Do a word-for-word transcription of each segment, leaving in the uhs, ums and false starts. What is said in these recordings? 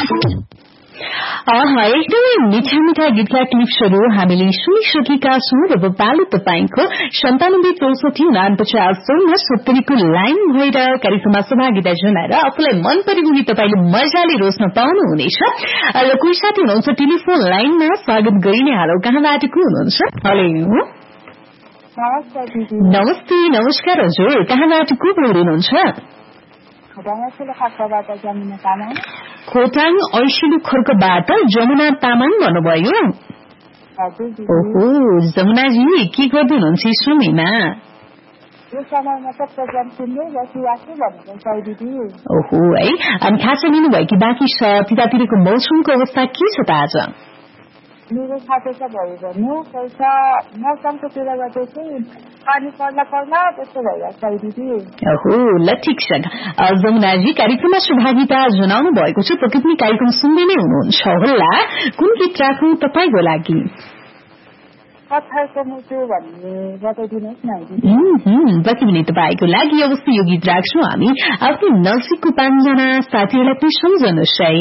एकदमै मिठा मिठा गीतका क्लिप्सहरू हामीले सुनिसकेका छौं र पालो तपाईंको सन्तानब्बे चौसठी उनापचास चौन्न सत्तरीको लाइन भएर कार्यक्रममा सहभागिता जनाएर आफूलाई मन परेको गीत तपाईले मजाले रोज्न पाउनुहुनेछ र कोही साथी हुनुहुन्छ टेलिफोन लाइनमा स्वागत गरिने हालो कहाँबाट को हुनुहुन्छ? हेलो नमस्ते नमस्कार हजुर कहाँबाट को बोल्नुहुन्छ? खोटाङ ऐसिलु खर्कबाट जमुना तामाङ भन्नुभयो। ओहो जमुनाजी के गर्दै हुनुहुन्छ समयमा? ओहो है अनि खासा लिनुभयो कि बाँकी त्यतातिरको मौसमको अवस्था के छ त आज? मेरो खाते छ भयो भने पैसा मौसमको तिरबाट चाहिँ पानी पर्ला पर्ला त्यस्तो भइरहेको छ दिदी। ओहो ल ठिक छ जमुनाजी कार्यक्रममा सहभागिता जनाउनु भएको छ पक्कै पनि कार्यक्रम सुन्दै नै हुनुहुन्छ होला कुन गीत राखौं तपाईको लागि? पत्थरको मुटु भन्ने बताइदिनुहोस् न दिदी। पक्कै पनि तपाईको लागि अवश्य यो गीत राख्छौं हामी। आफ्नो नजिकको पाँचजना साथीहरूलाई पनि सम्झनुहोस् है।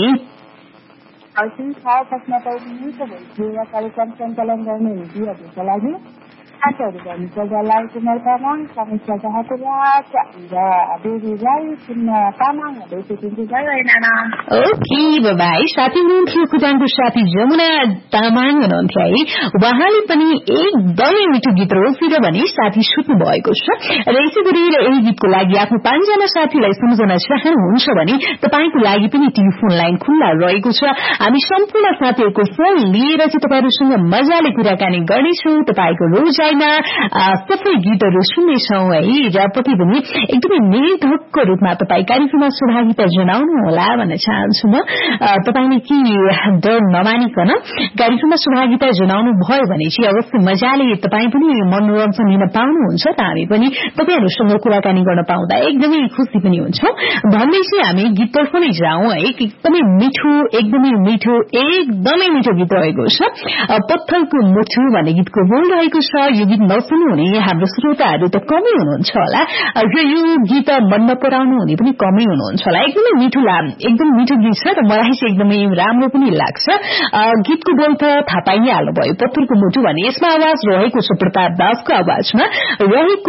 हजुर छ प्रश्न पाउनुहुन्छ भइदिएर कार्यक्रम सञ्चालन गर्ने दिदीहरूको लागि साथीहरू भन्नुपर्दालाई कुमार तामाङ समीक्षा चाहकुराज र बेबीलाई सुन्न तामाङहरू सुटिन्छु गइरहेन। ओके बाबाई साथी हुनुहुन्थ्यो खुटाङको साथी जमुना तामाङ हुनुहुन्थ्यो है उहाँले पनि एकदमै मिठो गीत रोजेर भने साथी सुत्नु भएको छ र यसै गरी यही गीतको लागि आफ्नो पाँचजना साथीलाई सम्झन चाहनुहुन्छ भने तपाईको लागि पनि टेलिफोन लाइन खुल्ला रहेको छ। हामी सम्पूर्ण साथीहरूको फोन लिएर चाहिँ तपाईहरूसँग मजाले कुराकानी गर्नेछौं तपाईको रोजाइ सबै गीतहरू सुन्नेछौं है र पक्कै पनि एकदमै निर्धक्क रूपमा तपाईँ कार्यक्रममा सहभागिता जनाउनु होला भन्न चाहन्छु म। तपाईले के डर नमानिकन कार्यक्रममा सहभागिता जनाउनु भयो भने चाहिँ अवश्य मजाले तपाईँ पनि मनोरञ्जन लिन पाउनुहुन्छ र हामी पनि तपाईहरूसँग कुराकानी गर्न पाउँदा एकदमै खुसी पनि हुन्छौं भन्दै चाहिँ हामी गीततर्फ नै जाउँ है। एकदमै मिठो एकदमै मिठो एकदमै मिठो गीत रहेको छ पत्थरको मुठु भन्ने गीतको बोल रहेको छ। यो गीत नसुन्नु हुने हाम्रो श्रोताहरू त कमै हुनुहुन्छ होला र यो गीत मन नपराउनु हुने पनि कमै हुनुहुन्छ होला। एकदमै मिठो एकदम मिठो गीत छ र मलाई चाहिँ एकदमै राम्रो पनि लाग्छ। गीतको बोल त थाहा पाइहाल्नु भयो पत्थरको मुटु भन्ने यसमा आवाज रहेको छ प्रताप दासको आवाजमा रहेको